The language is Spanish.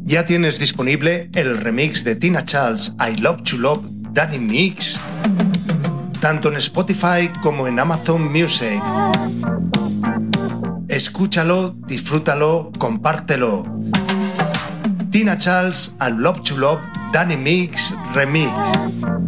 Ya tienes disponible el remix de Tina Charles, I Love to Love, Danny Mix, tanto en Spotify como en Amazon Music. Escúchalo, disfrútalo, compártelo. Tina Charles, I Love to Love, Danny Mix, remix.